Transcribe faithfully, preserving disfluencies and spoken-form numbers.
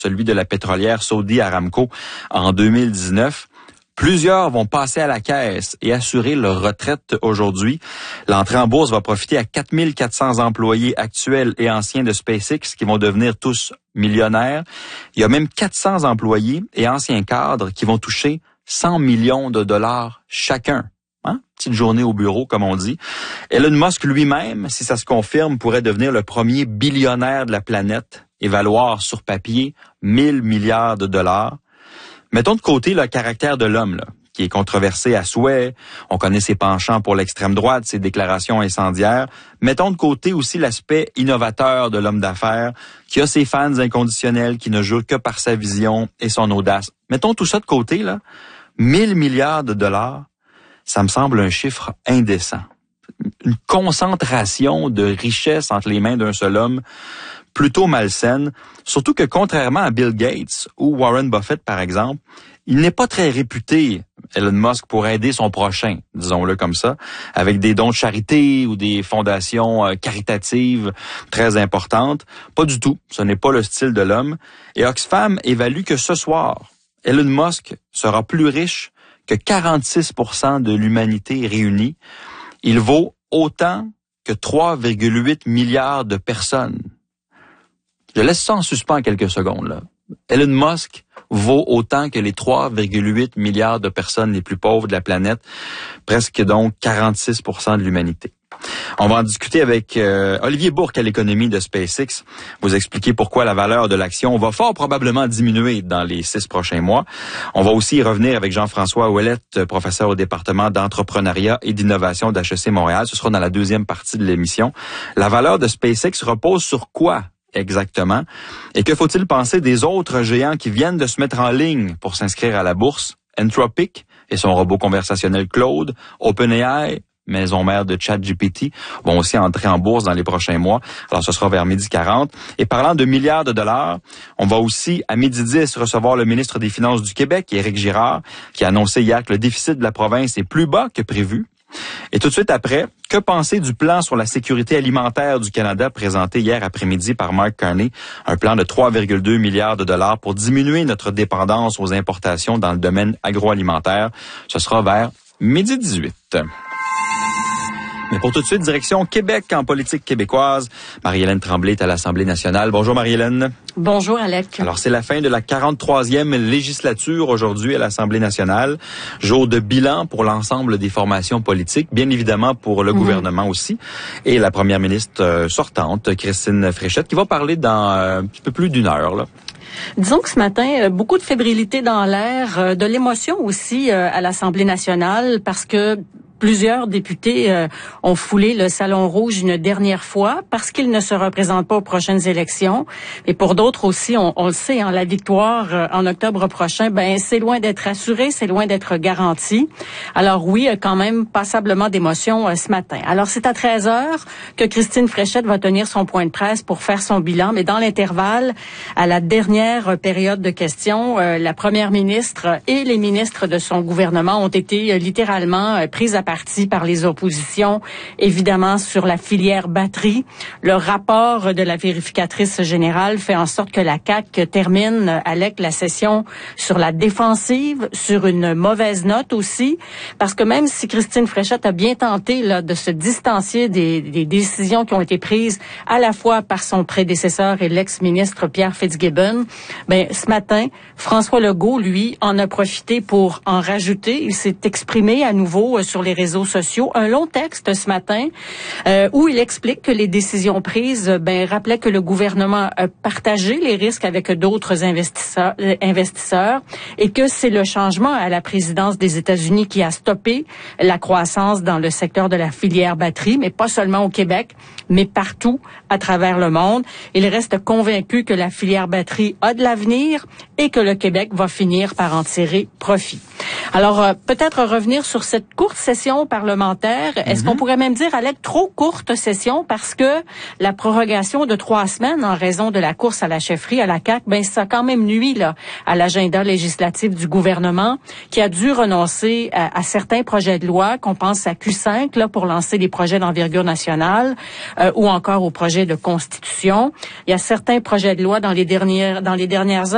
celui de la pétrolière Saudi Aramco en deux mille dix-neuf. Plusieurs vont passer à la caisse et assurer leur retraite aujourd'hui. L'entrée en bourse va profiter à quatre mille quatre cents employés actuels et anciens de SpaceX qui vont devenir tous millionnaires. Il y a même quatre cents employés et anciens cadres qui vont toucher cent millions de dollars chacun. Hein? Petite journée au bureau, comme on dit. Elon Musk lui-même, si ça se confirme, pourrait devenir le premier billionnaire de la planète et valoir sur papier mille milliards de dollars. Mettons de côté le caractère de l'homme, là, qui est controversé à souhait. On connaît ses penchants pour l'extrême droite, ses déclarations incendiaires. Mettons de côté aussi l'aspect innovateur de l'homme d'affaires, qui a ses fans inconditionnels, qui ne jurent que par sa vision et son audace. Mettons tout ça de côté, là. mille milliards de dollars, ça me semble un chiffre indécent. Une concentration de richesse entre les mains d'un seul homme, plutôt malsaine, surtout que contrairement à Bill Gates ou Warren Buffett, par exemple, il n'est pas très réputé, Elon Musk, pour aider son prochain, disons-le comme ça, avec des dons de charité ou des fondations euh, caritatives très importantes. Pas du tout, ce n'est pas le style de l'homme. Et Oxfam évalue que ce soir, Elon Musk sera plus riche que quarante-six pour cent de l'humanité réunie. Il vaut autant que trois virgule huit milliards de personnes. Je laisse ça en suspens quelques secondes, là. Elon Musk vaut autant que les trois virgule huit milliards de personnes les plus pauvres de la planète, presque donc quarante-six pour cent de l'humanité. On va en discuter avec euh, Olivier Bourque à l'économie de SpaceX, vous expliquer pourquoi la valeur de l'action va fort probablement diminuer dans les six prochains mois. On va aussi y revenir avec Jean-François Ouellette, professeur au département d'entrepreneuriat et d'innovation d'H E C Montréal. Ce sera dans la deuxième partie de l'émission. La valeur de SpaceX repose sur quoi exactement? Et que faut-il penser des autres géants qui viennent de se mettre en ligne pour s'inscrire à la bourse? Anthropic et son robot conversationnel Claude, OpenAI, maison mère de ChatGPT, vont aussi entrer en bourse dans les prochains mois. Alors, ce sera vers midi quarante. Et parlant de milliards de dollars, on va aussi, à midi dix, recevoir le ministre des Finances du Québec, Éric Girard, qui a annoncé hier que le déficit de la province est plus bas que prévu. Et tout de suite après, que penser du plan sur la sécurité alimentaire du Canada présenté hier après-midi par Mark Carney, un plan de trois virgule deux milliards de dollars pour diminuer notre dépendance aux importations dans le domaine agroalimentaire. Ce sera vers midi dix-huit. Mais pour tout de suite, direction Québec en politique québécoise. Marie-Hélène Tremblay est à l'Assemblée nationale. Bonjour Marie-Hélène. Bonjour Alec. Alors c'est la fin de la quarante-troisième législature aujourd'hui à l'Assemblée nationale. Jour de bilan pour l'ensemble des formations politiques, bien évidemment pour le mmh. gouvernement aussi. Et la première ministre euh, sortante, Christine Fréchette, qui va parler dans euh, un petit peu plus d'une heure, là. Disons que ce matin, beaucoup de fébrilité dans l'air, de l'émotion aussi à l'Assemblée nationale parce que plusieurs députés euh, ont foulé le Salon Rouge une dernière fois parce qu'ils ne se représentent pas aux prochaines élections. Et pour d'autres aussi, on, on le sait, hein, la victoire euh, en octobre prochain, ben c'est loin d'être assuré, c'est loin d'être garanti. Alors oui, quand même passablement d'émotion euh, ce matin. Alors c'est à treize heures que Christine Fréchette va tenir son point de presse pour faire son bilan. Mais dans l'intervalle, à la dernière période de questions, euh, la première ministre et les ministres de son gouvernement ont été euh, littéralement euh, prises à partie par les oppositions, évidemment sur la filière batterie. Le rapport de la vérificatrice générale fait en sorte que la C A Q termine avec la session sur la défensive, sur une mauvaise note aussi, parce que même si Christine Fréchette a bien tenté là, de se distancier des, des décisions qui ont été prises à la fois par son prédécesseur et l'ex-ministre Pierre Fitzgibbon, ben ce matin, François Legault, lui, en a profité pour en rajouter. Il s'est exprimé à nouveau sur les réseaux sociaux, un long texte ce matin euh, où il explique que les décisions prises ben, rappelaient que le gouvernement a partagé les risques avec d'autres investisseurs, euh, investisseurs et que c'est le changement à la présidence des États-Unis qui a stoppé la croissance dans le secteur de la filière batterie, mais pas seulement au Québec, mais partout à travers le monde. Il reste convaincu que la filière batterie a de l'avenir et que le Québec va finir par en tirer profit. Alors, euh, peut-être revenir sur cette courte session parlementaire. Est-ce mm-hmm. qu'on pourrait même dire, Alec, trop courte session parce que la prorogation de trois semaines en raison de la course à la chefferie à la C A Q, ben ça a quand même nuit là à l'agenda législatif du gouvernement qui a dû renoncer à, à certains projets de loi, qu'on pense à Q cinq là pour lancer des projets d'envergure nationale euh, ou encore aux projets de constitution. Il y a certains projets de loi dans les dernières dans les dernières heures